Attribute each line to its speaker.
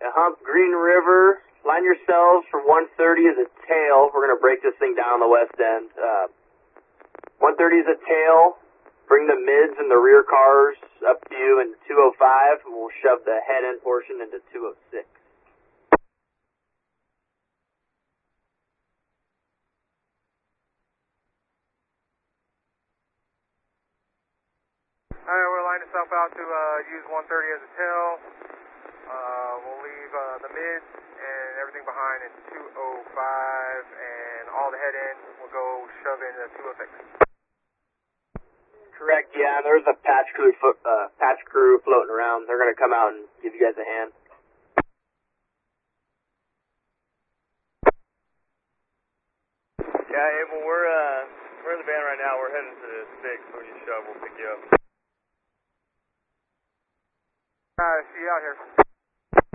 Speaker 1: Hump Green River. Line yourselves for 130 is a tail. We're going to break this thing down on the west end. 130 is a tail. Bring the mids and the rear cars up to you in 205, and we'll shove the head-end portion into 206.
Speaker 2: Alright, we'll line itself out to use 130 as a tail. We'll leave the mids and everything behind in 205, and all the head end will go shove into 206.
Speaker 1: Correct, yeah, there's a patch crew floating around. They're going to come out and give you guys a hand.
Speaker 3: Yeah, Abel, we're in the van right now. We're heading to the Big, so when you shove, we'll pick you up.
Speaker 2: See you out here.